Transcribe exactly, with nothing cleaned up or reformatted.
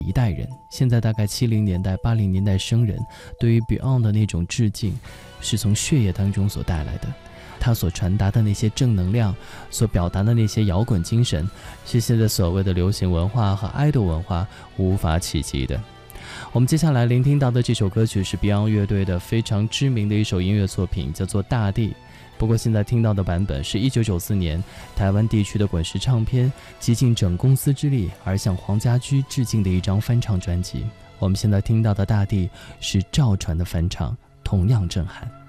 一代人，现在大概七零年代八零年代生人对于 Beyond 的那种致敬是从血液当中所带来的，他所传达的那些正能量，所表达的那些摇滚精神，是现在所谓的流行文化和 idol 文化无法企及的。我们接下来聆听到的这首歌曲是 Beyond 乐队的非常知名的一首音乐作品，叫做《大地》。不过现在听到的版本是一九九四年台湾地区的滚石唱片极尽整公司之力而向黄家驹致敬的一张翻唱专辑。我们现在听到的《大地》是赵传的翻唱，同样震撼。